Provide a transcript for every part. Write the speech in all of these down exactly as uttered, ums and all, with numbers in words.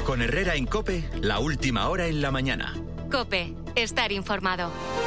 Con Herrera en COPE, la última hora en la mañana. COPE, estar informado.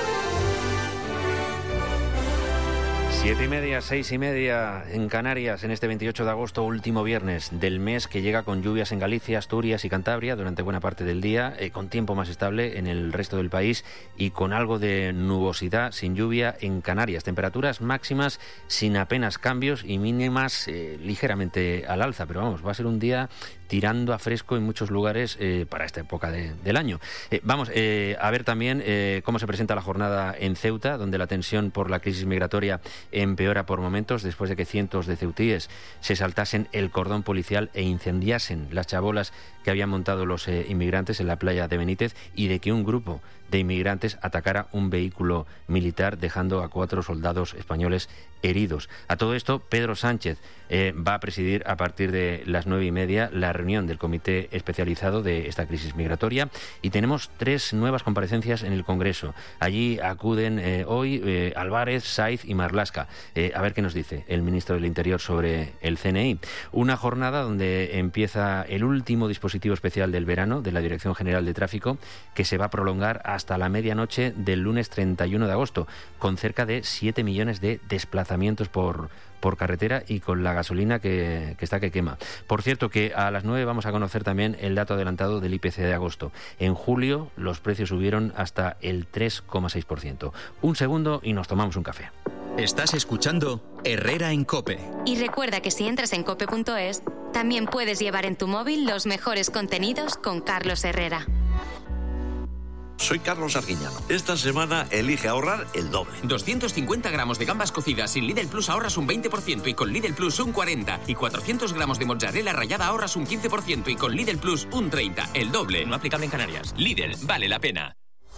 Siete y media, seis y media en Canarias en este veintiocho de agosto, último viernes del mes, que llega con lluvias en Galicia, Asturias y Cantabria durante buena parte del día, eh, con tiempo más estable en el resto del país y con algo de nubosidad sin lluvia en Canarias. Temperaturas máximas sin apenas cambios y mínimas eh, ligeramente al alza, pero vamos, va a ser un día tirando a fresco en muchos lugares eh, para esta época de, del año. Eh, vamos eh, a ver también eh, cómo se presenta la jornada en Ceuta, donde la tensión por la crisis migratoria empeora por momentos después de que cientos de ceutíes se saltasen el cordón policial e incendiasen las chabolas que habían montado los eh, inmigrantes en la playa de Benítez, y de que un grupo de inmigrantes atacara un vehículo militar dejando a cuatro soldados españoles heridos. A todo esto, Pedro Sánchez eh, va a presidir a partir de las nueve y media la reunión del comité especializado de esta crisis migratoria, y tenemos tres nuevas comparecencias en el Congreso. Allí acuden eh, hoy eh, Álvarez, Saiz y Marlaska. Eh, a ver qué nos dice el ministro del Interior sobre el C N I. Una jornada donde empieza el último dispositivo especial del verano de la Dirección General de Tráfico, que se va a prolongar hasta la medianoche del lunes treinta y uno de agosto, con cerca de siete millones de desplazamientos por, por carretera y con la gasolina que, que está que quema. Por cierto, que a las nueve vamos a conocer también el dato adelantado del I P C de agosto. En julio los precios subieron hasta el tres coma seis por ciento. Un segundo y nos tomamos un café. Estás escuchando Herrera en COPE. Y recuerda que si entras en cope punto es, también puedes llevar en tu móvil los mejores contenidos con Carlos Herrera. Soy Carlos Arguiñano. Esta semana elige ahorrar el doble. doscientos cincuenta gramos de gambas cocidas sin Lidl Plus ahorras un veinte por ciento y con Lidl Plus un cuarenta por ciento. Y cuatrocientos gramos de mozzarella rallada ahorras un quince por ciento y con Lidl Plus un treinta por ciento. El doble. No aplicable en Canarias. Lidl, vale la pena.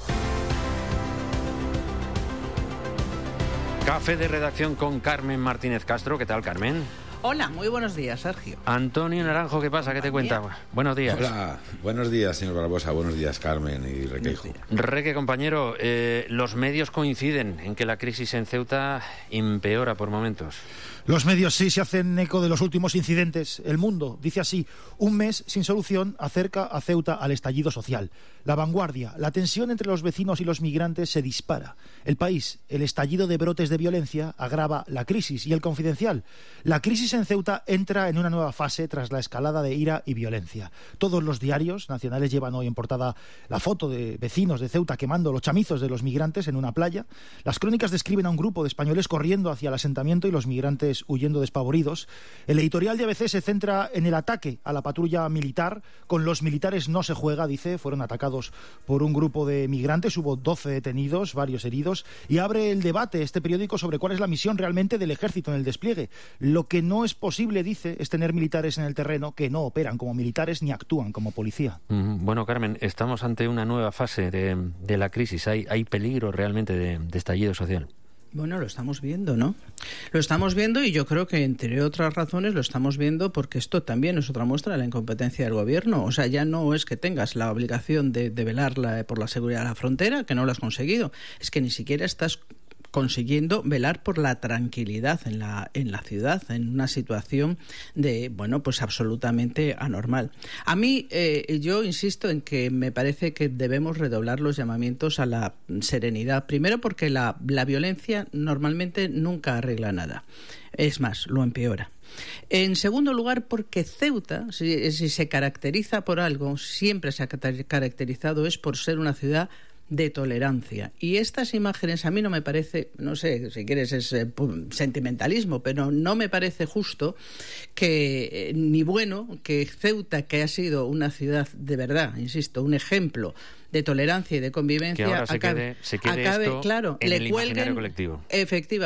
Café de redacción con Carmen Martínez Castro. ¿Qué tal, Carmen? Hola, muy buenos días, Sergio. Antonio Naranjo, ¿qué pasa? ¿Qué te cuenta? Buenos días. Hola, buenos días, señor Barbosa. Buenos días, Carmen y Requeijo. Reque, compañero, eh, los medios coinciden en que la crisis en Ceuta empeora por momentos. Los medios sí se hacen eco de los últimos incidentes. El Mundo dice así: un mes sin solución acerca a Ceuta al estallido social. La Vanguardia: la tensión entre los vecinos y los migrantes se dispara. El País: el estallido de brotes de violencia agrava la crisis. Y El Confidencial: la crisis en Ceuta entra en una nueva fase tras la escalada de ira y violencia. Todos los diarios nacionales llevan hoy en portada la foto de vecinos de Ceuta quemando los chamizos de los migrantes en una playa. Las crónicas describen a un grupo de españoles corriendo hacia el asentamiento y los migrantes huyendo despavoridos. El editorial de A B C se centra en el ataque a la patrulla militar. Con los militares no se juega, dice. Fueron atacados por un grupo de migrantes, hubo doce detenidos, varios heridos, y abre el debate este periódico sobre cuál es la misión realmente del ejército en el despliegue. Lo que no es posible, dice, es tener militares en el terreno que no operan como militares ni actúan como policía. Mm, bueno, Carmen, estamos ante una nueva fase de, de la crisis. Hay, hay peligro realmente de, de estallido social. Bueno, lo estamos viendo, ¿no? Lo estamos viendo, y yo creo que, entre otras razones, lo estamos viendo porque esto también es otra muestra de la incompetencia del gobierno. O sea, ya no es que tengas la obligación de, de velar la, por la seguridad de la frontera, que no lo has conseguido. Es que ni siquiera estás consiguiendo velar por la tranquilidad en la en la ciudad, en una situación de, bueno, pues absolutamente anormal. A mí, eh, yo insisto en que me parece que debemos redoblar los llamamientos a la serenidad. Primero porque la, la violencia normalmente nunca arregla nada. Es más, lo empeora. En segundo lugar, porque Ceuta, si, si se caracteriza por algo, siempre se ha caracterizado es por ser una ciudad de tolerancia. Y estas imágenes a mí no me parece, no sé, si quieres es eh, sentimentalismo, pero no me parece justo que, eh, ni bueno, que Ceuta, que ha sido una ciudad de verdad, insisto, un ejemplo de tolerancia y de convivencia, que ahora se acabe, quede, se quede acabe esto claro, en le el cuelguen, imaginario colectivo. Efectivamente.